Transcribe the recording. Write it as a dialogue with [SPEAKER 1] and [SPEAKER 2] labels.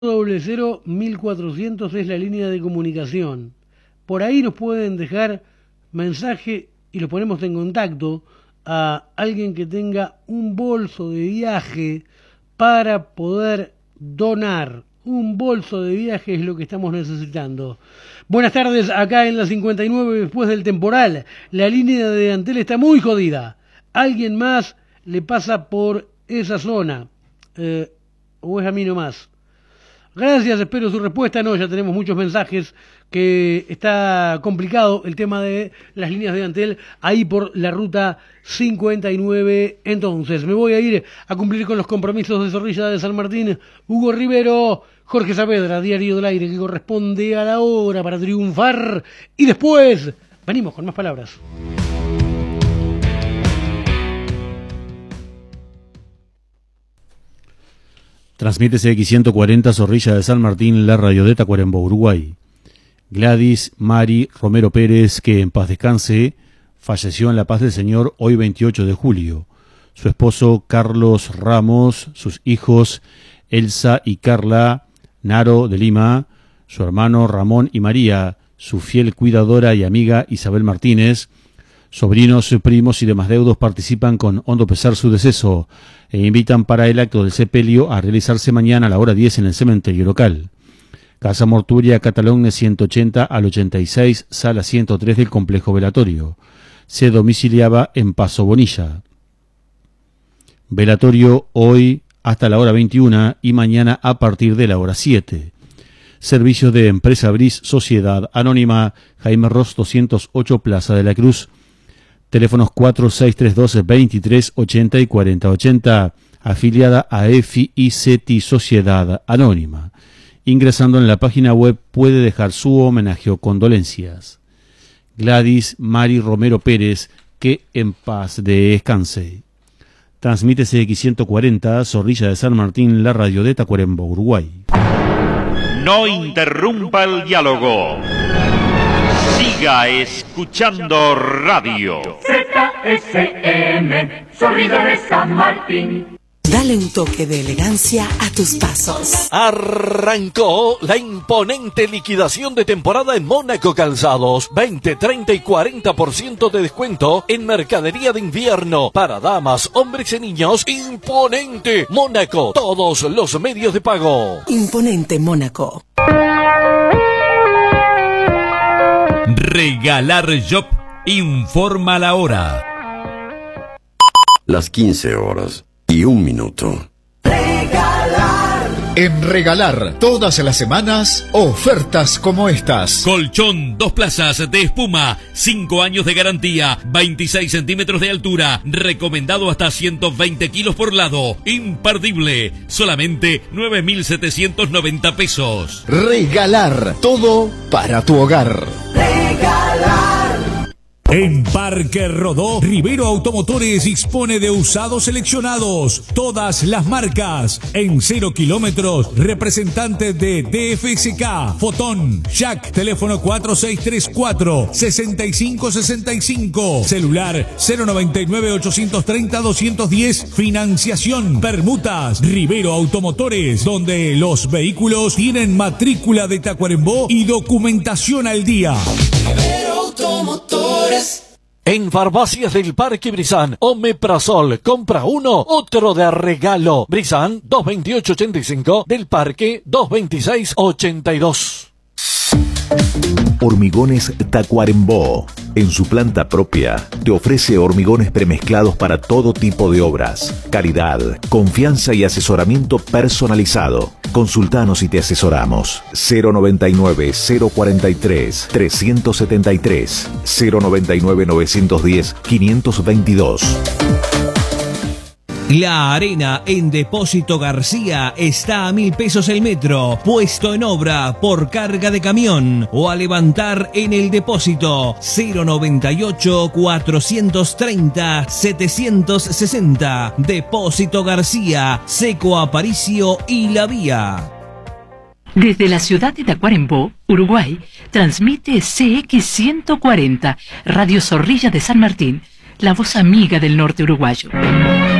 [SPEAKER 1] 1400 es la línea de comunicación. Por ahí nos pueden dejar mensaje y los ponemos en contacto a alguien que tenga un bolso de viaje para poder donar. Un bolso de viaje es lo que estamos necesitando. Buenas tardes, acá en la 59 después del temporal. La línea de Antel está muy jodida. ¿Alguien más le pasa por esa zona? ¿O es a mí nomás? Gracias, espero su respuesta. No, ya tenemos muchos mensajes que está complicado el tema de las líneas de Antel ahí por la ruta 59. Entonces, me voy a ir a cumplir con los compromisos de Zorrilla de San Martín. Hugo Rivero, Jorge Saavedra, Diario del Aire, que corresponde a la hora para triunfar. Y después, venimos con más palabras.
[SPEAKER 2] Transmite CX140 Zorrilla de San Martín, la radio de Tacuarembó, Uruguay. Gladys Mari Romero Pérez, que en paz descanse, falleció en la paz del Señor hoy 28 de julio. Su esposo Carlos Ramos, sus hijos Elsa y Carla Naro de Lima, su hermano Ramón y María, su fiel cuidadora y amiga Isabel Martínez, sobrinos, primos y demás deudos participan con hondo pesar su deceso e invitan para el acto del sepelio a realizarse mañana a la hora 10 en el cementerio local. Casa Mortuoria Catalón 180 al 86, sala 103 del complejo velatorio. Se domiciliaba en Paso Bonilla. Velatorio hoy hasta la hora 21 y mañana a partir de la hora 7. Servicio de Empresa Bris Sociedad Anónima, Jaime Ross 208, Plaza de la Cruz. Teléfonos 4632-2380 y 4080, afiliada a EFI y CETI Sociedad Anónima. Ingresando en la página web puede dejar su homenaje o condolencias. Gladys Mari Romero Pérez, que en paz descanse. Transmite CX140, Zorrilla de San Martín, la radio de Tacuarembó, Uruguay.
[SPEAKER 3] No interrumpa el diálogo. Siga escuchando radio.
[SPEAKER 4] ZSM, Zorrilla de San Martín.
[SPEAKER 5] Dale un toque de elegancia a tus pasos.
[SPEAKER 6] Arrancó la imponente liquidación de temporada en Mónaco Calzados. 20, 30 y 40% de descuento en mercadería de invierno para damas, hombres y niños. Imponente Mónaco, todos los medios de pago.
[SPEAKER 5] Imponente Mónaco.
[SPEAKER 7] Regalar Shop informa la hora.
[SPEAKER 8] Las 15 horas y 1 minuto.
[SPEAKER 9] En Regalar, todas las semanas, ofertas como estas.
[SPEAKER 7] Colchón 2 plazas de espuma, 5 años de garantía, 26 centímetros de altura, recomendado hasta 120 kilos por lado, imperdible, solamente 9.790 pesos.
[SPEAKER 9] Regalar, todo para tu hogar.
[SPEAKER 7] En Parque Rodó, Rivero Automotores dispone de usados seleccionados, todas las marcas, en 0 kilómetros, representantes de DFSK, Fotón, Jack, teléfono 4634-6565, celular 099-830-210, financiación, permutas, Rivero Automotores, donde los vehículos tienen matrícula de Tacuarembó y documentación al día.
[SPEAKER 5] Rivero Automotores.
[SPEAKER 6] En Farmacias del Parque Brizán, Omeprazol, compra uno, otro de regalo. Brizán, 228.85, del Parque, 226.82.
[SPEAKER 10] Hormigones Tacuarembó. En su planta propia, te ofrece hormigones premezclados para todo tipo de obras. Calidad, confianza y asesoramiento personalizado. Consultanos y te asesoramos. 099-043-373. 099-910-522.
[SPEAKER 11] La arena en Depósito García está a 1.000 pesos el metro, puesto en obra por carga de camión o a levantar en el depósito. 098-430-760. Depósito García, Seco Aparicio y La Vía.
[SPEAKER 12] Desde la ciudad de Tacuarembó, Uruguay, transmite CX140, Radio Zorrilla de San Martín, la voz amiga del norte uruguayo.